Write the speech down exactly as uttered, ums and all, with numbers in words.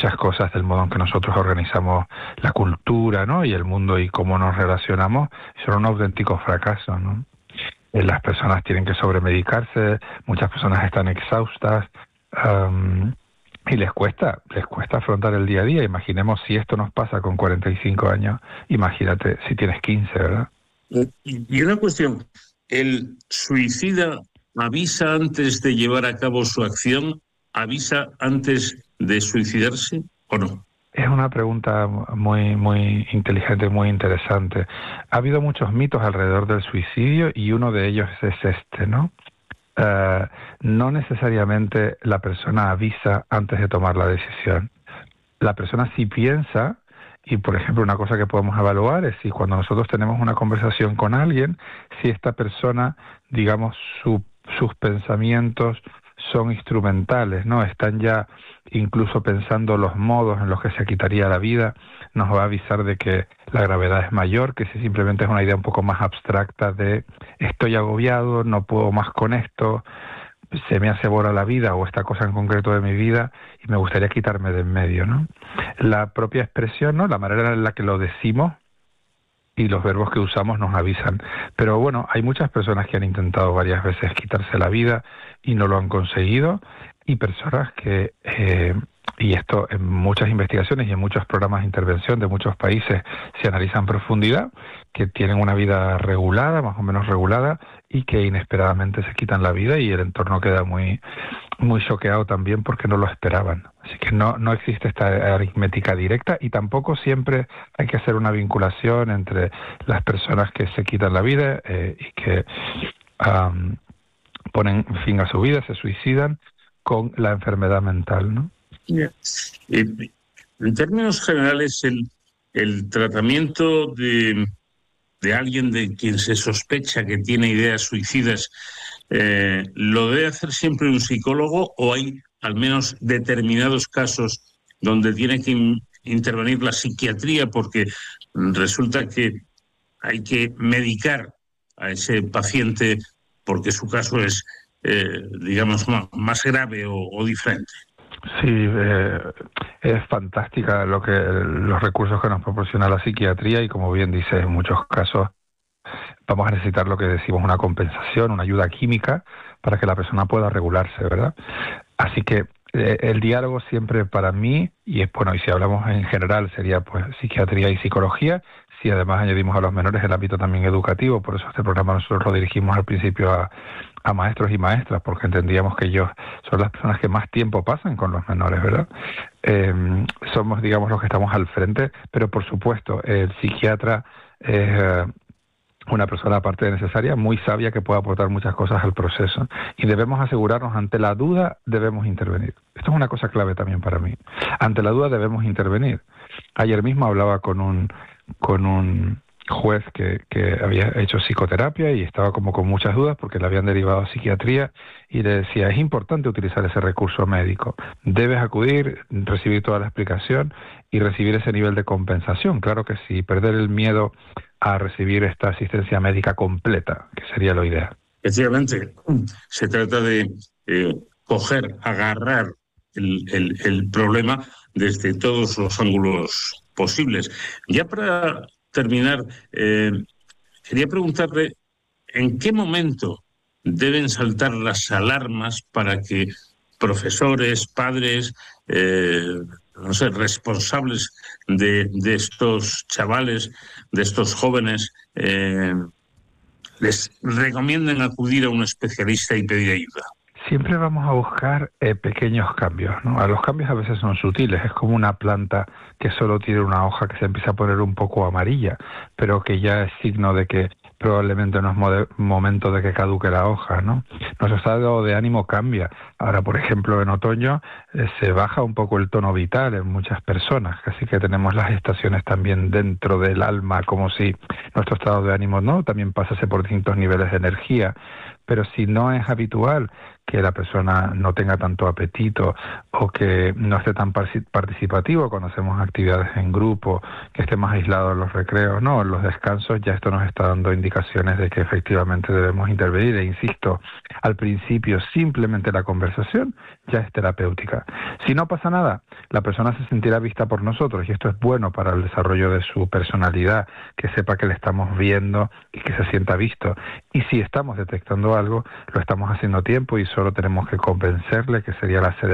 muchas cosas del modo en que nosotros organizamos la cultura, ¿no? Y el mundo y cómo nos relacionamos son un auténtico fracaso, ¿no? Eh, Las personas tienen que sobremedicarse, muchas personas están exhaustas, um, y les cuesta, les cuesta afrontar el día a día. Imaginemos si esto nos pasa con cuarenta y cinco años, imagínate si tienes quince, ¿verdad? Y, y una cuestión, ¿el suicida avisa antes de llevar a cabo su acción? ¿Avisa antes de suicidarse o no? Es una pregunta muy, muy inteligente, muy interesante. Ha habido muchos mitos alrededor del suicidio y uno de ellos es este, ¿no? Uh, no necesariamente la persona avisa antes de tomar la decisión. La persona sí piensa, y por ejemplo una cosa que podemos evaluar es si cuando nosotros tenemos una conversación con alguien, si esta persona, digamos, su, sus pensamientos son instrumentales, ¿no? Están ya incluso pensando los modos en los que se quitaría la vida, nos va a avisar de que la gravedad es mayor, que si simplemente es una idea un poco más abstracta de estoy agobiado, no puedo más con esto, se me hace bola la vida o esta cosa en concreto de mi vida y me gustaría quitarme de en medio, ¿no? La propia expresión, ¿no? La manera en la que lo decimos y los verbos que usamos nos avisan. Pero bueno, hay muchas personas que han intentado varias veces quitarse la vida y no lo han conseguido, y personas que, eh, y esto en muchas investigaciones y en muchos programas de intervención de muchos países se analiza en profundidad, que tienen una vida regulada, más o menos regulada, y que inesperadamente se quitan la vida y el entorno queda muy, muy choqueado también porque no lo esperaban. Así que no, no existe esta aritmética directa y tampoco siempre hay que hacer una vinculación entre las personas que se quitan la vida eh, y que um, ponen fin a su vida, se suicidan, con la enfermedad mental, ¿no? Yeah. Eh, en términos generales, el, el tratamiento de, de alguien de quien se sospecha que tiene ideas suicidas, eh, ¿lo debe hacer siempre un psicólogo o hay al menos determinados casos donde tiene que in, intervenir la psiquiatría porque resulta que hay que medicar a ese paciente porque su caso es, eh, digamos, más, más grave o, o diferente? Sí, eh, es fantástica lo que los recursos que nos proporciona la psiquiatría y, como bien dice, en muchos casos vamos a necesitar lo que decimos una compensación, una ayuda química para que la persona pueda regularse, ¿verdad? Así que eh, el diálogo siempre para mí, y es bueno, y si hablamos en general sería pues psiquiatría y psicología, si además añadimos a los menores el ámbito también educativo, por eso este programa nosotros lo dirigimos al principio a, a maestros y maestras, porque entendíamos que ellos son las personas que más tiempo pasan con los menores, ¿verdad? Eh, somos, digamos, los que estamos al frente, pero por supuesto, el psiquiatra es eh, una persona aparte de necesaria, muy sabia, que puede aportar muchas cosas al proceso, y debemos asegurarnos, ante la duda debemos intervenir. Esto es una cosa clave también para mí. Ante la duda debemos intervenir. Ayer mismo hablaba con un con un juez que, que había hecho psicoterapia y estaba como con muchas dudas porque le habían derivado a psiquiatría, y le decía, es importante utilizar ese recurso médico, debes acudir, recibir toda la explicación y recibir ese nivel de compensación. Claro que sí, perder el miedo a recibir esta asistencia médica completa, que sería lo ideal. Efectivamente, se trata de eh, coger, agarrar el, el, el problema desde todos los ángulos posibles. Ya para terminar, eh, quería preguntarle en qué momento deben saltar las alarmas para que profesores, padres, eh, no sé, responsables de, de estos chavales, de estos jóvenes, eh, les recomienden acudir a un especialista y pedir ayuda. Siempre vamos a buscar eh, pequeños cambios, ¿no? A los cambios a veces son sutiles, es como una planta que solo tiene una hoja que se empieza a poner un poco amarilla, pero que ya es signo de que probablemente no es mode- momento de que caduque la hoja, ¿no? Nuestro estado de ánimo cambia. Ahora, por ejemplo, en otoño eh, se baja un poco el tono vital en muchas personas, así que tenemos las estaciones también dentro del alma, como si nuestro estado de ánimo no también pasase por distintos niveles de energía. Pero si no es habitual que la persona no tenga tanto apetito o que no esté tan participativo cuando hacemos actividades en grupo, que esté más aislado en los recreos, no, en los descansos, ya esto nos está dando indicaciones de que efectivamente debemos intervenir. E insisto, al principio simplemente la conversación ya es terapéutica. Si no pasa nada, la persona se sentirá vista por nosotros y esto es bueno para el desarrollo de su personalidad, que sepa que le estamos viendo y que se sienta visto. Y si estamos detectando algo, lo estamos haciendo a tiempo y solo tenemos que convencerle, que sería la